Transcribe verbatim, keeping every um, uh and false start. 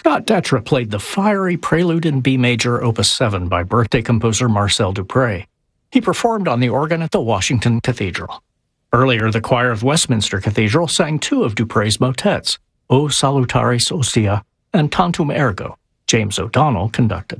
Scott Detra played the fiery Prelude in B major, Opus seven by birthday composer Marcel Dupré. He performed on the organ at the Washington Cathedral. Earlier, the choir of Westminster Cathedral sang two of Dupré's motets, O Salutaris Ostia and Tantum Ergo. James O'Donnell conducted.